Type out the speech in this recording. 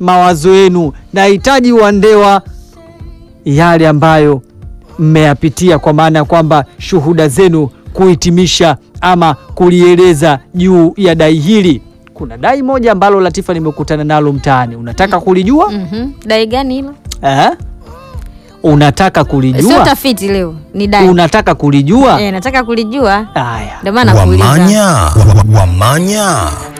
mawazo yenu. Nahitaji Wandewa yale ambayo mmeyapitia, kwa maana ya kwamba shuhuda zenu kuhitimisha ama kulieleza juu ya dai hili. Kuna dai moja ambalo Latifa nimekutana nalo mtaani. Unataka kulijua? Dai gani hilo? Unataka kulijua? Sio tafiti leo, ni dai. Unataka kulijua? Nataka kulijua. Haya. Ndio maana nakuuliza. Wamanya.